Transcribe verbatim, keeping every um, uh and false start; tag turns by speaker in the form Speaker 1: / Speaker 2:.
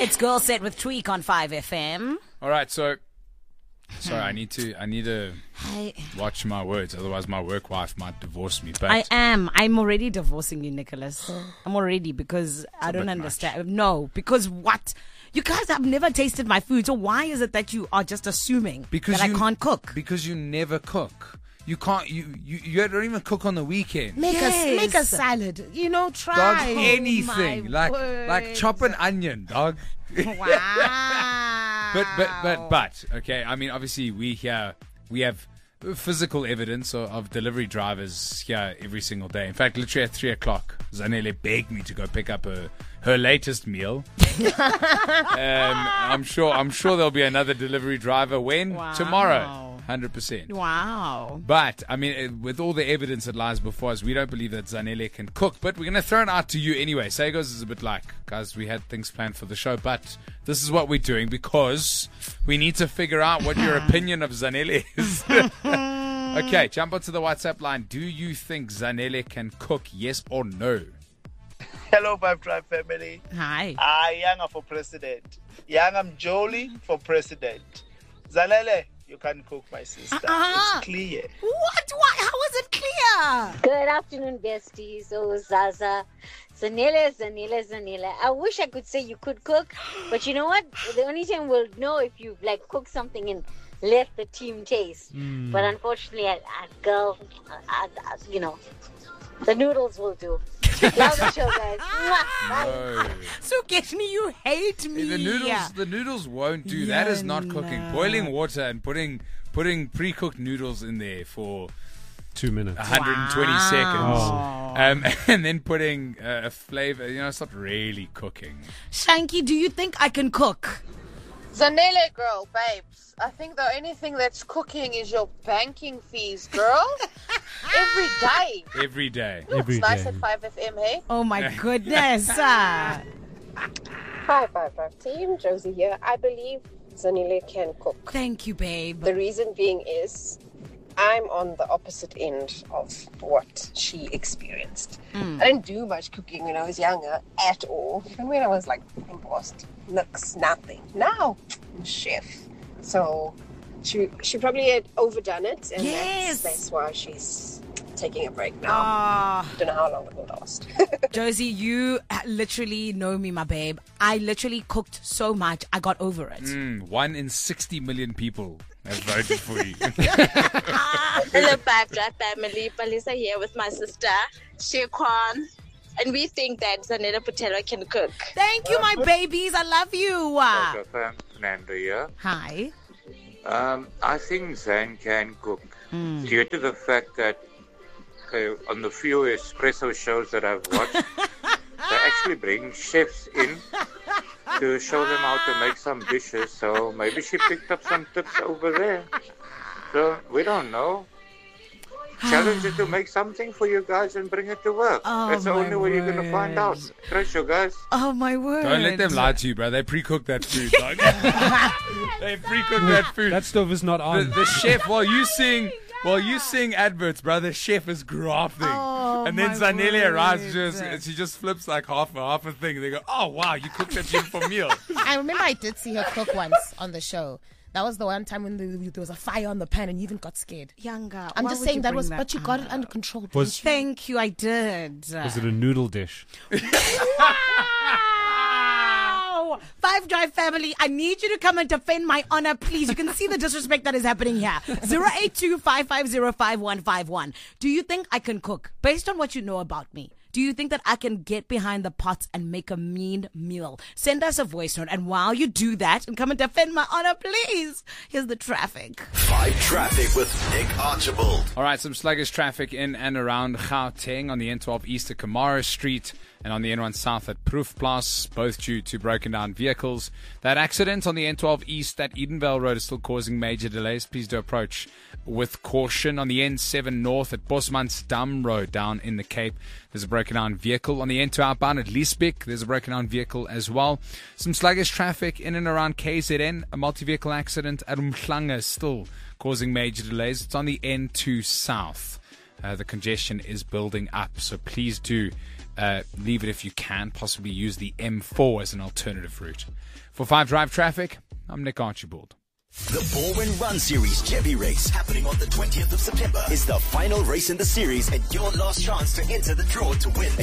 Speaker 1: It's Girl Set with Tweak on five F M.
Speaker 2: All right, so sorry, I need to I need to
Speaker 1: I,
Speaker 2: watch my words, otherwise my work wife might divorce me. But
Speaker 1: I am. I'm already divorcing you, Nicholas. I'm already because I don't
Speaker 2: bit
Speaker 1: understand. No, because what? You guys have never tasted my food, so why is it that you are just assuming
Speaker 2: because
Speaker 1: that
Speaker 2: you,
Speaker 1: I can't cook?
Speaker 2: Because you never cook. You can't. You, you you don't even cook on the weekend.
Speaker 3: Make
Speaker 1: Yes.
Speaker 3: a make a salad. You know, try
Speaker 2: Dog,
Speaker 1: Oh,
Speaker 2: anything
Speaker 1: my
Speaker 2: like
Speaker 1: word.
Speaker 2: like chop an onion, dog.
Speaker 1: Wow.
Speaker 2: But but but but okay. I mean, obviously we here we have physical evidence of, of delivery drivers here every single day. In fact, literally at three o'clock, Zanele begged me to go pick up her her latest meal. um, I'm sure I'm sure there'll be another delivery driver when
Speaker 1: Wow.
Speaker 2: tomorrow, hundred percent.
Speaker 1: Wow.
Speaker 2: But, I mean, uh, with all the evidence that lies before us, we don't believe that Zanele can cook. But we're going to throw it out to you anyway. Sagos is a bit like, guys, we had things planned for the show, but this is what we're doing because we need to figure out what your opinion of Zanele is. Okay, jump onto the WhatsApp line. Do you think Zanele can cook, yes or no?
Speaker 4: Hello, Five Tribe family.
Speaker 1: Hi.
Speaker 4: Ah, Yanga for president. Yanga Mjoli for president. Zalele, you can cook, my sister.
Speaker 1: Uh-huh.
Speaker 4: It's clear.
Speaker 1: What? Why? How is it clear?
Speaker 5: Good afternoon, besties. Oh, Zaza. Zanele, Zanele, Zanele. I wish I could say you could cook, but you know what? The only time we'll know if you like cook something and let the team taste.
Speaker 2: Mm.
Speaker 5: But unfortunately, I, I, girl, I, I, you know, the noodles will do. Love the show, guys. Mwah. Bye.
Speaker 2: No.
Speaker 1: So get me, you hate me.
Speaker 2: The noodles, the noodles won't do. That is not
Speaker 1: Yeah,
Speaker 2: cooking.
Speaker 1: no.
Speaker 2: Boiling water and putting putting pre-cooked noodles in there for
Speaker 6: Two minutes.
Speaker 2: one hundred twenty
Speaker 1: Wow.
Speaker 2: seconds. Um, and then putting uh, a flavor, you know, it's not really cooking.
Speaker 1: Shanky, do you think I can cook?
Speaker 7: Zanele, girl, babes. I think the only thing that's cooking is your banking fees, girl. Every day.
Speaker 2: Every day.
Speaker 6: Every
Speaker 7: It's nice
Speaker 6: day.
Speaker 7: at five F M, hey?
Speaker 1: Oh my goodness. Ah.
Speaker 8: Hi, Five Five Team. Josie here. I believe Zanele can cook.
Speaker 1: Thank you, babe.
Speaker 8: The reason being is I'm on the opposite end of what she experienced. I didn't do much cooking when I was younger at all. Even when I was like embossed, looks nothing. Now, I'm a chef. So she she probably had overdone it, and
Speaker 1: Yes.
Speaker 8: that's, that's why she's taking a break now.
Speaker 1: Ah.
Speaker 8: Don't know how long it will last.
Speaker 1: Josie, you literally know me, my babe. I literally cooked so much, I got over it.
Speaker 2: Mm, one in sixty million people have voted for you.
Speaker 9: Hello, Five Drive family. Palisa here with my sister, Shekwan. And we think that Zanele Putelo can cook.
Speaker 1: Thank you, my babies. I love you. Ah.
Speaker 10: Fam, Fernando here.
Speaker 1: Hi.
Speaker 10: Um, I think Zan can cook due to the fact that uh, on the few espresso shows that I've watched, they actually bring chefs in to show them how to make some dishes. So maybe she picked up some tips over there. So we don't know. Challenge her to make something for you guys and bring it to work.
Speaker 1: Oh,
Speaker 10: That's the
Speaker 1: my
Speaker 10: only way you're going to find out.
Speaker 1: word.
Speaker 10: Trust you guys.
Speaker 1: Oh, my word.
Speaker 2: Don't let them lie to you, bro. They pre-cooked that food, dog. They pre-cooked that food.
Speaker 6: That stove is not
Speaker 2: The,
Speaker 6: on.
Speaker 2: the chef, while you sing, while you sing adverts, bro, the chef is grafting.
Speaker 1: Oh,
Speaker 2: and then
Speaker 1: my
Speaker 2: Zanele arrives,
Speaker 1: word.
Speaker 2: just she just flips like half a half a thing. They go, oh wow, you cooked that beautiful meal.
Speaker 3: I remember I did see her cook once on the show. That was the one time when the, there was a fire on the pan and you even got scared.
Speaker 1: Younger.
Speaker 3: I'm
Speaker 1: why
Speaker 3: just
Speaker 1: would
Speaker 3: saying
Speaker 1: you
Speaker 3: that
Speaker 1: bring
Speaker 3: was, but you got it
Speaker 1: up?
Speaker 3: under control.
Speaker 6: Was-
Speaker 3: didn't you?
Speaker 1: Thank you, I did.
Speaker 6: Was it a noodle dish?
Speaker 1: Wow! Five Drive family, I need you to come and defend my honor, please. You can see the disrespect that is happening here. zero eight two, five five zero, five one five one. Do you think I can cook? Based on what you know about me, do you think that I can get behind the pots and make a mean meal? Send us a voice note, and while you do that, and come and defend my honor, please. Here's the traffic.
Speaker 11: Five Traffic with Nick Archibald.
Speaker 2: All right, some sluggish traffic in and around Gauteng on the N twelve east at Kamara Street and on the N one south at Proefplaas, both due to broken down vehicles. That accident on the N twelve east at Edenvale Road is still causing major delays. Please do approach with caution. On the N seven north at Bosmansdam Road down in the Cape, there's a broken down vehicle. On the N two outbound at Liesbeek, there's a broken down vehicle as well. Some sluggish traffic in and around K Z N. A multi-vehicle accident at Umhlanga is still causing major delays. It's on the N two south. Uh, the congestion is building up, so please do uh, leave it if you can. Possibly use the M four as an alternative route. For five Drive Traffic, I'm Nick Archibald.
Speaker 11: The Baldwin Run Series Chevy Race, happening on the twentieth of September, is the final race in the series and your last chance to enter the draw to win a